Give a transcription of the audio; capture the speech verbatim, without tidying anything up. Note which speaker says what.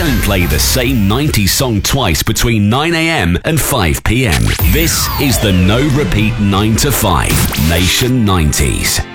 Speaker 1: don't play the same nineties song twice between nine a.m. and five p.m. This is the No Repeat nine to five Nation nineties.